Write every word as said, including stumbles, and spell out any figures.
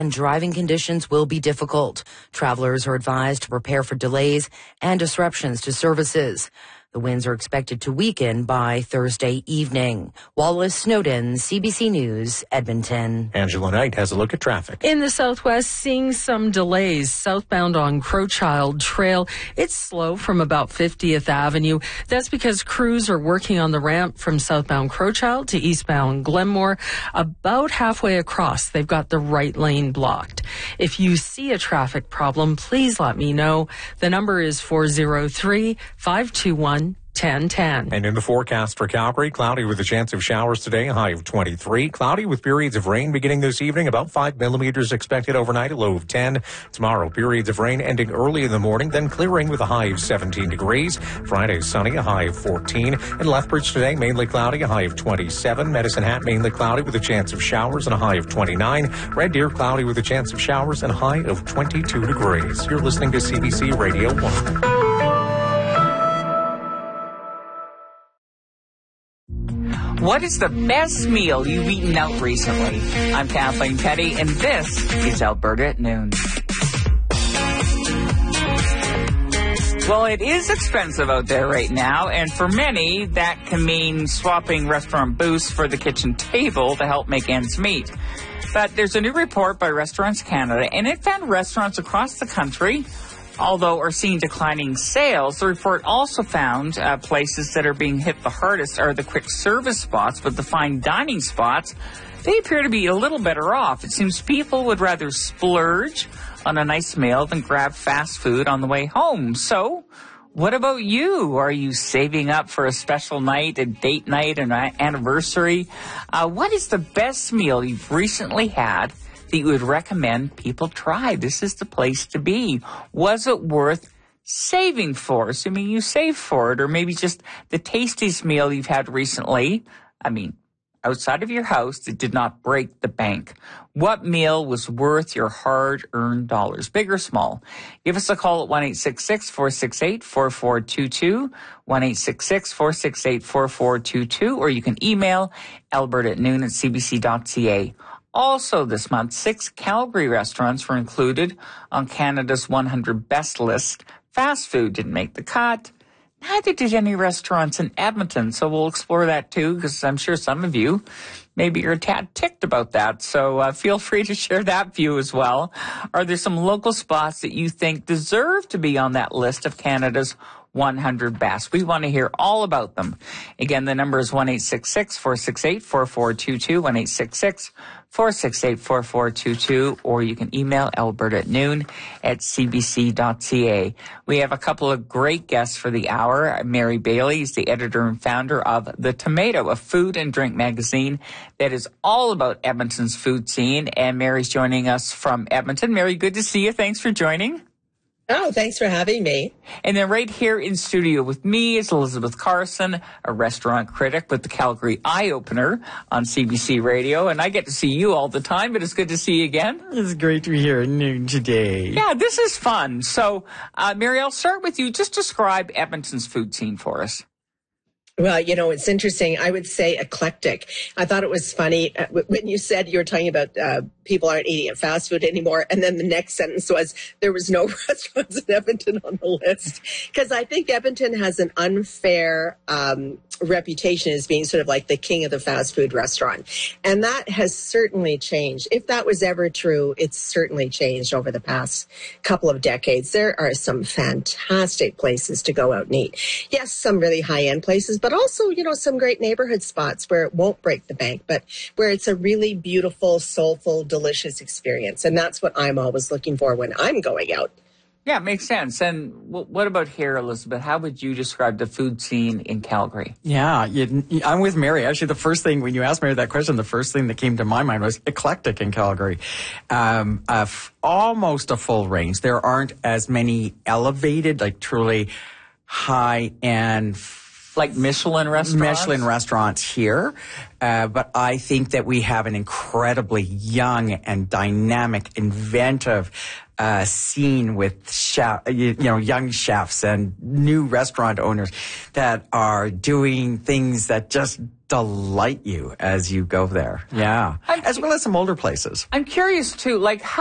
and driving conditions will be difficult. Travelers are advised to prepare for delays and disruptions to services. The winds are expected to weaken by Thursday evening. Wallace Snowden, C B C News, Edmonton. Angela Knight has a look at traffic. In the southwest, seeing some delays southbound on Crowchild Trail. It's slow from about fiftieth Avenue. That's because crews are working on the ramp from southbound Crowchild to eastbound Glenmore. About halfway across, they've got the right lane blocked. If you see a traffic problem, please let me know. The number is four oh three, five two one, ten ten. And in the forecast for Calgary, cloudy with a chance of showers today, a high of twenty-three. Cloudy with periods of rain beginning this evening, about five millimeters expected overnight, a low of ten. Tomorrow, periods of rain ending early in the morning, then clearing with a high of seventeen degrees. Friday, sunny, a high of fourteen. In Lethbridge today, mainly cloudy, a high of twenty-seven. Medicine Hat, mainly cloudy with a chance of showers and a high of twenty-nine. Red Deer, cloudy with a chance of showers and a high of twenty-two degrees. You're listening to C B C Radio one. What is the best meal you've eaten out recently? I'm Kathleen Petty, and this is Alberta at Noon. Well, it is expensive out there right now, and for many, that can mean swapping restaurant booths for the kitchen table to help make ends meet. But there's a new report by Restaurants Canada, and it found restaurants across the country, although are seeing declining sales. The report also found uh, places that are being hit the hardest are the quick service spots, but the fine dining spots, they appear to be a little better off. It seems people would rather splurge on a nice meal than grab fast food on the way home. So, what about you? Are you saving up for a special night, a date night, an anniversary? Uh, what is the best meal you've recently had that you would recommend people try? This is the place to be. Was it worth saving for? Assuming you save for it, or maybe just the tastiest meal you've had recently. I mean, outside of your house that did not break the bank. What meal was worth your hard-earned dollars, big or small? Give us a call at one eight six six, four six eight, four four two two, one eight six six, four six eight, four four two two, or you can email alberta at noon at c b c dot c a. Also this month, six Calgary restaurants were included on Canada's one hundred Best list. Fast food didn't make the cut. Neither did any restaurants in Edmonton, so we'll explore that too, because I'm sure some of you, maybe you're a tad ticked about that, so uh, feel free to share that view as well. Are there some local spots that you think deserve to be on that list of Canada's one hundred Best? We want to hear all about them. Again, the number is one eight six six, four six eight, four four two two, one eight six six, four six eight, four four two two, or you can email alberta at noon at c b c dot c a. We have a couple of great guests for the hour. Mary Bailey is the editor and founder of The Tomato, a food and drink magazine that is all about Edmonton's food scene, and Mary's joining us from Edmonton. Mary, good to see you. Thanks for joining. Oh, thanks for having me. And then right here in studio with me is Elizabeth Carson, a restaurant critic with the Calgary Eye Opener on C B C Radio. And I get to see you all the time, but it's good to see you again. It's great to be here at noon today. Yeah, this is fun. So, uh, Mary, I'll start with you. Just describe Edmonton's food scene for us. Well, you know, it's interesting. I would say eclectic. I thought it was funny uh, when you said you were talking about uh, people aren't eating at fast food anymore. And then the next sentence was there was no restaurants in Edmonton on the list. Because I think Edmonton has an unfair um, reputation as being sort of like the king of the fast food restaurant. And that has certainly changed. If that was ever true, it's certainly changed over the past couple of decades. There are some fantastic places to go out and eat. Yes, some really high-end places, but also, you know, some great neighborhood spots where it won't break the bank, but where it's a really beautiful, soulful, delicious experience. And that's what I'm always looking for when I'm going out. Yeah, it makes sense. And w- what about here, Elizabeth? How would you describe the food scene in Calgary? Yeah, you, I'm with Mary. Actually, the first thing, when you asked Mary that question, the first thing that came to my mind was eclectic in Calgary. Um, uh, f- almost a full range. There aren't as many elevated, like truly high-end, like Michelin restaurants? Michelin restaurants here. Uh, but I think that we have an incredibly young and dynamic, inventive uh, scene with chef, you, you know, young chefs and new restaurant owners that are doing things that just delight you as you go there. Yeah. I'm, as well as some older places. I'm curious too, like how